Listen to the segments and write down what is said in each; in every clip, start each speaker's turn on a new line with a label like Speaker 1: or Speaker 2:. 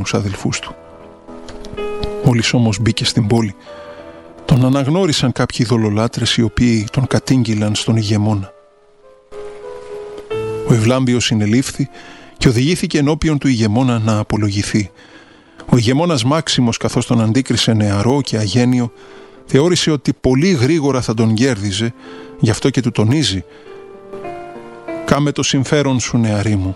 Speaker 1: ήμνους αδελφούς του. Μόλις όμως μπήκε στην πόλη, τον αναγνώρισαν κάποιοι ειδωλολάτρες οι οποίοι τον κατήγγειλαν στον ηγεμόνα. Ο Ευλάμπιος συνελήφθη και οδηγήθηκε ενώπιον του ηγεμόνα να απολογηθεί. Ο ηγεμόνας Μάξιμος, καθώς τον αντίκρισε νεαρό και αγένιο, θεώρησε ότι πολύ γρήγορα θα τον κέρδιζε, γι' αυτό και του τονίζει: «Κάμε το συμφέρον σου, νεαρή μου.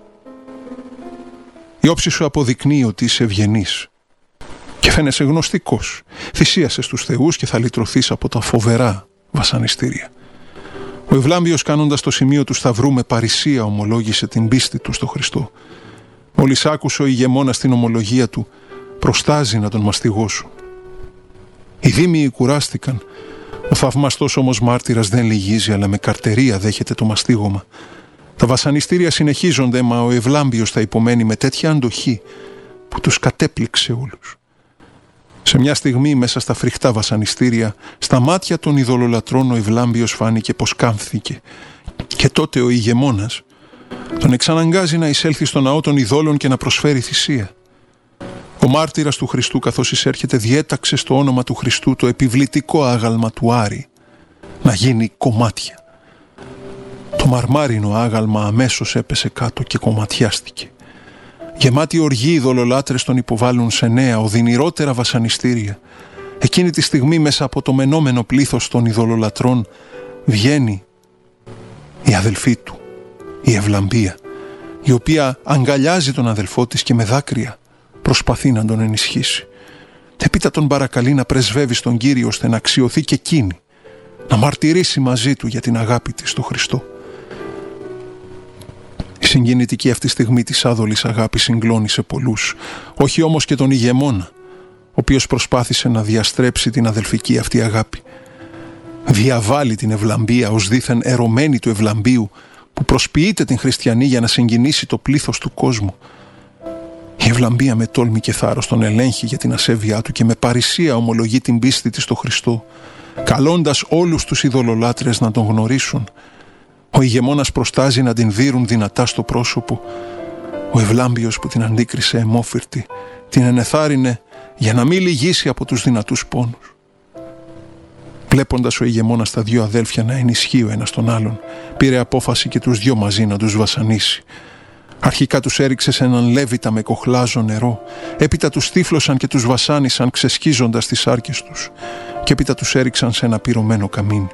Speaker 1: Η όψη σου αποδεικνύει ότι είσαι ευγενής και φαίνεσαι γνωστικός. Θυσίασε στους θεούς και θα λυτρωθείς από τα φοβερά βασανιστήρια». Ο Ευλάμπιος, κάνοντας το σημείο του σταυρού, με παρησία ομολόγησε την πίστη του στο Χριστό. Μόλις άκουσε ο ηγεμόνας την ομολογία του, προστάζει να τον μαστιγώσουν. Οι δήμιοι κουράστηκαν. Ο θαυμαστός όμως μάρτυρας δεν λυγίζει, αλλά με καρτερία δέχεται το μαστίγωμα. Τα βασανιστήρια συνεχίζονται, μα ο Ευλάμπιος θα υπομένει με τέτοια αντοχή που τους κατέπληξε όλους. Σε μια στιγμή, μέσα στα φρικτά βασανιστήρια, στα μάτια των ειδωλολατρών ο Ευλάμπιος φάνηκε πως κάμφθηκε. Και τότε ο ηγεμόνας τον εξαναγκάζει να εισέλθει στο ναό των ειδόλων και να προσφέρει θυσία. Ο μάρτυρας του Χριστού, καθώς εισέρχεται, διέταξε στο όνομα του Χριστού το επιβλητικό άγαλμα του Άρη να γίνει κομμάτια. Το μαρμάρινο άγαλμα αμέσως έπεσε κάτω και κομματιάστηκε. Γεμάτοι οργοί ειδωλολάτρες τον υποβάλλουν σε νέα, οδυνηρότερα βασανιστήρια. Εκείνη τη στιγμή, μέσα από το μενόμενο πλήθος των ειδωλολατρών, βγαίνει η αδελφή του, η Ευλαμπία, η οποία αγκαλιάζει τον αδελφό της και με δάκρυα προσπαθεί να τον ενισχύσει. Έπειτα τον παρακαλεί να πρεσβεύει στον Κύριο, ώστε να αξιωθεί και εκείνη, να μαρτυρήσει μαζί του για την αγάπη της στο Χριστό. Η συγκινητική αυτή στιγμή της άδολης αγάπης συγκλώνησε πολλούς, όχι όμως και τον ηγεμόνα, ο οποίος προσπάθησε να διαστρέψει την αδελφική αυτή αγάπη. Διαβάλλει την Ευλαμπία ως δήθεν ερωμένη του Ευλαμπίου, που προσποιείται την χριστιανή για να συγκινήσει το πλήθος του κόσμου. Η Ευλαμπία με τόλμη και θάρρος τον ελέγχει για την ασέβειά του και με παρησία ομολογεί την πίστη της στο Χριστό, καλώντας όλους τους ειδωλολάτρες να τον γνωρίσουν. Ο ηγεμόνας προστάζει να την δείρουν δυνατά στο πρόσωπο. Ο Ευλάμπιος, που την αντίκρισε αιμόφυρτη, την ενεθάρρυνε για να μην λυγίσει από τους δυνατούς πόνους. Βλέποντας ο ηγεμόνας τα δύο αδέλφια να ενισχύει ο ένας τον άλλον, πήρε απόφαση και τους δυο μαζί να τους βασανίσει. Αρχικά τους έριξε σε έναν λέβητα με κοχλάζο νερό, έπειτα τους τύφλωσαν και τους βασάνισαν ξεσκίζοντας τις άρκες τους, και έπειτα τους έριξαν σε ένα πυρωμένο καμίνι.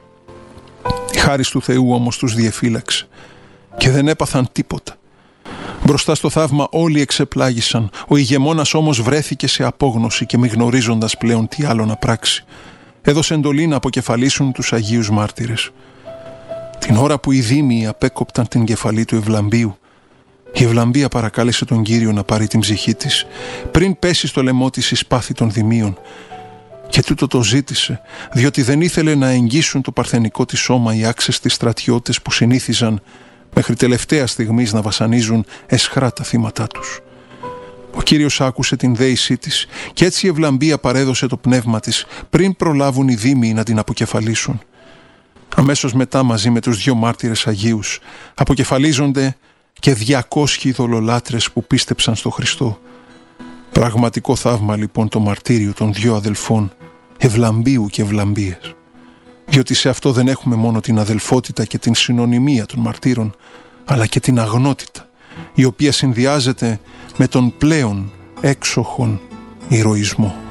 Speaker 1: Η χάρις του Θεού όμως τους διεφύλαξε και δεν έπαθαν τίποτα. Μπροστά στο θαύμα όλοι εξεπλάγησαν, ο ηγεμόνας όμως βρέθηκε σε απόγνωση και μη γνωρίζοντας πλέον τι άλλο να πράξει, έδωσε εντολή να αποκεφαλίσουν τους Αγίους Μάρτυρες. Την ώρα που οι δήμιοι απέκοπταν την κεφαλή του Ευλαμπίου, η Ευλαμπία παρακάλεσε τον Κύριο να πάρει την ψυχή της πριν πέσει στο λαιμό της η σπάθη των δημίων, και τούτο το ζήτησε διότι δεν ήθελε να εγγύσουν το παρθενικό της σώμα οι άξεστοι στρατιώτες που συνήθιζαν μέχρι τελευταία στιγμής να βασανίζουν αισχρά τα θύματά τους. Ο Κύριος άκουσε την δέησή της και έτσι η Ευλαμπία παρέδωσε το πνεύμα της πριν προλάβουν οι δήμιοι να την αποκεφαλίσουν. Αμέσως μετά, μαζί με τους δυο μάρτυρες Αγίους, αποκεφαλίζονται και 200 ειδωλολάτρες που πίστεψαν στο Χριστό. Πραγματικό θαύμα λοιπόν το μαρτύριο των δυο αδελφών, Ευλαμπίου και Ευλαμπίας. Διότι σε αυτό δεν έχουμε μόνο την αδελφότητα και την συνωνυμία των μαρτύρων, αλλά και την αγνότητα, η οποία συνδυάζεται με τον πλέον έξοχον ηρωισμό.